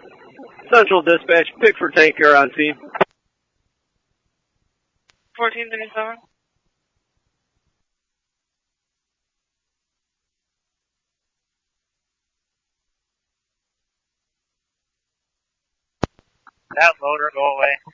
Central Dispatch, Pickford Tank Care on scene. 1437. That loader, go away.